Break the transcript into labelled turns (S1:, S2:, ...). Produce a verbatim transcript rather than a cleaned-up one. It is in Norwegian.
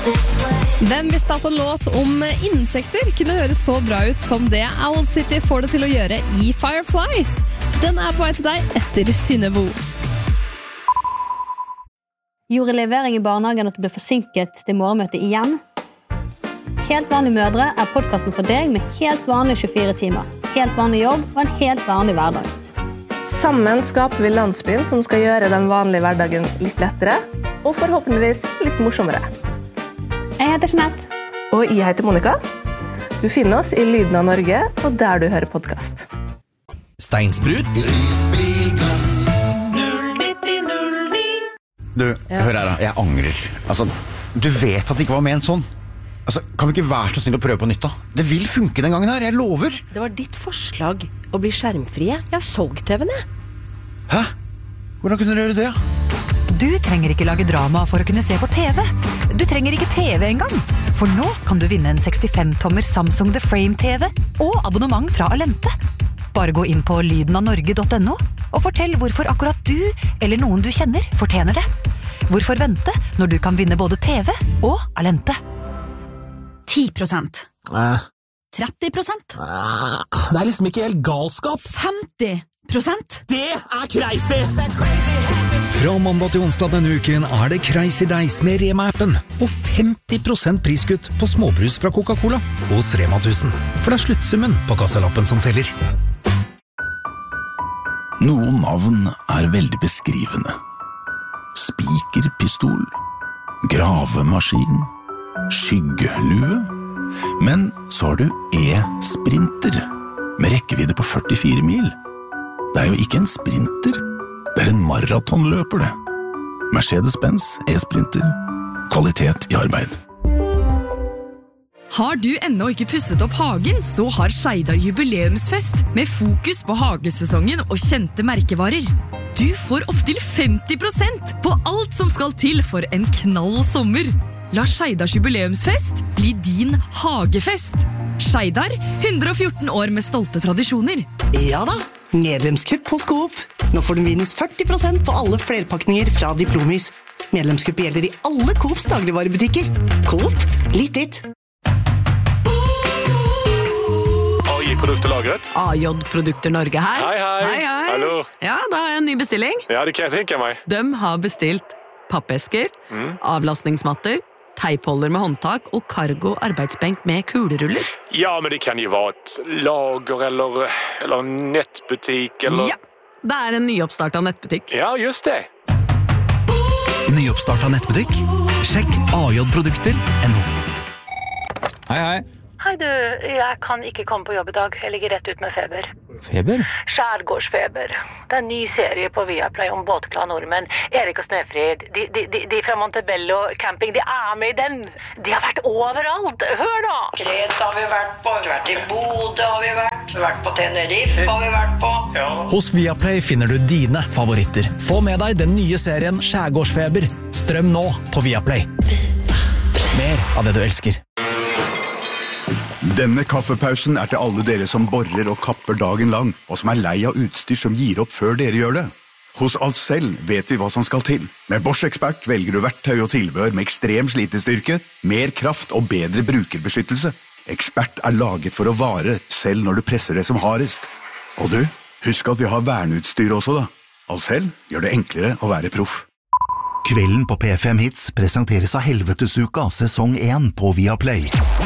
S1: Hvem visste at en låt om insekter kunne høres så bra ut som det Owl City får det til å gjøre i Fireflies? Den er på vei til deg etter Synnøve.
S2: Gjorde levering i barnehagen at du ble forsinket til morgenmøtet igjen? Helt vanlige mødre er podcasten for deg med helt vanlige tjuefire timer, helt vanlig jobb og en helt vanlig hverdag.
S3: Sammen skaper vi landsbyen som skal gjøre den vanlige hverdagen litt lettere, og forhåpentligvis litt morsommere.
S2: Jeg heter Jeanette.
S3: Og jeg heter Monica. Du finner oss i Lyden av Norge, og der du hører podcast.
S4: Steinsprut.
S5: Du, ja. Hør her da, jeg angrer. Altså, du vet at det ikke var ment sånn. Altså, kan vi ikke være så snill å prøve på nytt da? Det vil funke den gangen her, jeg lover.
S6: Det var ditt forslag å bli skjermfrie. Jeg har solgt T V-en, jeg.
S5: Hæ? Hvordan kunne dere gjøre det?
S7: Du trenger ikke lage drama for å kunne se på T V. Du trenger ikke T V engang. For nå kan du vinne en sekstifem tommer Samsung The Frame T V og abonnement fra Alente. Bare gå inn på lyden av norge punktum no og fortell hvorfor akkurat du eller noen du kjenner fortjener det. Hvorfor vente når du kan vinne både T V og Alente?
S8: ti prosent.
S4: Eh.
S8: tretti prosent.
S4: Eh. Det er liksom ikke helt galskap.
S8: femti prosent.
S4: Det er crazy!
S9: Fra mandag til onsdag denne uken er det Crazy Days med Rema-appen og femti prosent priskutt på småbrus fra Coca-Cola hos Rema tusen. For det er sluttsummen på kassalappen som teller.
S10: Noen navn er veldig beskrivende. Spikerpistol, gravemaskin, skyggelue. Men så har du e-sprinter med rekkevidde på førtifire mil. Det er jo ikke en sprinter. Det er en maratonløper det. Mercedes-Benz e-sprinter. Kvalitet i arbeid.
S11: Har du ennå ikke pusset opp hagen, så har Skeidar jubileumsfest med fokus på hagesesongen og kjente merkevarer. Du får opp til femti prosent på alt som skal til for en knall sommer. La Skeidars jubileumsfest bli din hagefest. Skeidar, hundre og fjorten år med stolte tradisjoner.
S6: Ja da, medlemskupp hos Coop. Nå får du minus førti prosent på alle flerpakninger fra Diplomis. Medlemskupp gjelder i alle Coops dagligvarebutikker. Coop, litt ditt.
S12: A J-produkterlagret.
S13: A J-produkter Norge her.
S12: Hei, hei.
S13: Hei, hei.
S12: Hallo.
S13: Ja, da har jeg en ny bestilling.
S12: Ja, det kan jeg tenke meg.
S13: De har bestilt pappesker, mm. avlastningsmatter, teipholder med håndtak og cargo arbeidsbenk med kuleruller.
S12: Ja, men det kan jo være et lager eller, eller nettbutikk eller...
S13: Ja, det er en nyoppstartet nettbutikk.
S12: Ja, just det.
S9: Nyoppstartet nettbutikk? Sjekk A J-produkter punktum no.
S14: Hei, hei.
S15: Hei du, jeg kan ikke komme på jobb i dag. Jeg ligger rett ut med feber.
S14: Feber?
S15: Skjærgårdsfeber. Det er en ny serie på Viaplay om båtglade nordmenn. Erik og Snefrid, de, de, de, de fra Montebello camping, de er med i den. De har vært overalt. Hør da!
S16: Kreta har vi vært på, vi har vært i Bodø har vi vært, vi har vært på Tenerife har vi vært på.
S14: Ja. Hos Viaplay finner du dine favoritter. Få med deg den nye serien Skjærgårdsfeber. Strøm nå på Viaplay. Mer av det du elsker.
S17: Denne kaffepausen er til alle dere som borer og kapper dagen lang, og som er lei av utstyr som gir opp før dere gjør det. Hos Altzel vet vi hva som skal til. Med Bosch Expert velger du verktøy og tilbehør med ekstrem slitestyrke, mer kraft og bedre brukerbeskyttelse. Expert er laget for å vare, selv når du presser det som hardest. Og du, husk at vi har verneutstyr også da. Altzel gjør det enklere å være proff.
S18: Kvelden på P fem Hits presenteres av Helvetesuka sesong én på Viaplay.